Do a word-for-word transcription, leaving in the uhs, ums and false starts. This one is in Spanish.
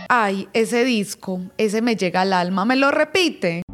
Ay, ese disco, ese me llega al alma, ¿me lo repite?